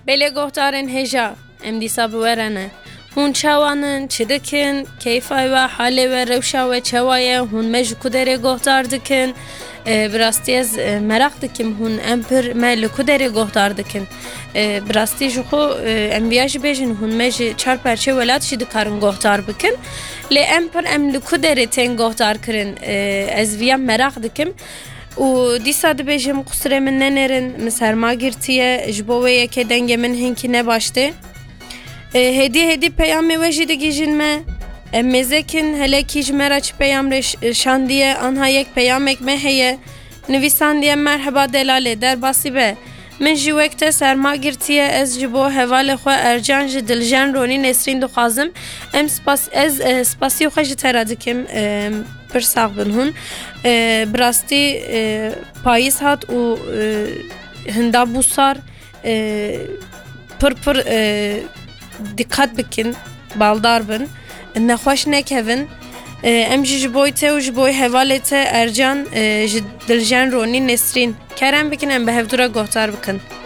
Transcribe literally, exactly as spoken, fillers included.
Bele gohtarên hêja em dîsa bi we re ne. Hûn çawanin, çi dikin, keyfa we, halê we, rewşa we çawa ye, hûn me ji ku derê gohtar dikin. Bi rastî ez merak dikim hûn em pir me li ku derê gohtar dikin. Bi rastî ji xwe em viya jî bêjin hûn me ji çar perçe welat jî dikarin gohtar bikin. Lê em pir em li ku derê tên gohtar kirin. Ez viya merak dikim. û dîsa dibêjim qusirê min nenêrin, min serma girtiye, ji bo wê yekê dengê min hinkî ne baş tê. Hêdî hêdî peyamê we jî digîjin me. Em mêzekin helekî ji me re çi peyam re şandiye, anha yek peyamek me heye. Nivîsandiye merheba delalê derbasî be. Min jî wek te serma girtiye, ez ji bo hevalê xwe Ercan ji Diljen Ronî Nesrîn dixwazim. Em spas ez spasiyê xwe ji te re dikim. Pir sax bin hûn. Bi rastî payîz hat û hinda bû sar pir pir dikkat bikin, baldar bin, nexweş nekevin. Em jî ji bo te û ji bo hevalê te Ercan ji Diljen Ronî Nesrîn kerem bikin em bi hevdû re gohtar bikin.